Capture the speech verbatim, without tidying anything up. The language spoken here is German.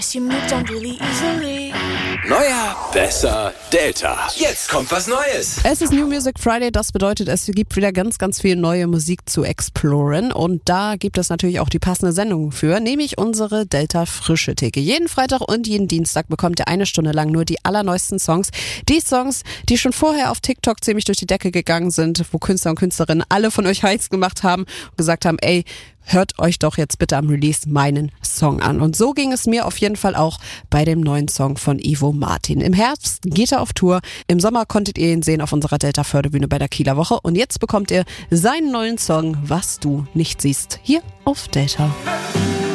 She moved on really easily. Neuer, besser, Delta. Jetzt kommt was Neues. Es ist New Music Friday, das bedeutet, es gibt wieder ganz, ganz viel neue Musik zu exploren und da gibt es natürlich auch die passende Sendung für, nämlich unsere Delta Frische Theke. Jeden Freitag und jeden Dienstag bekommt ihr eine Stunde lang nur die allerneuesten Songs. Die Songs, die schon vorher auf TikTok ziemlich durch die Decke gegangen sind, wo Künstler und Künstlerinnen alle von euch heiß gemacht haben und gesagt haben, ey, hört euch doch jetzt bitte am Release meinen Song an. Und so ging es mir auf jeden Fall auch bei dem neuen Song von Ivo Martin. Im Herbst geht er auf Tour. Im Sommer konntet ihr ihn sehen auf unserer Delta-Förderbühne bei der Kieler Woche. Und jetzt bekommt ihr seinen neuen Song, Was du nicht siehst, hier auf Delta.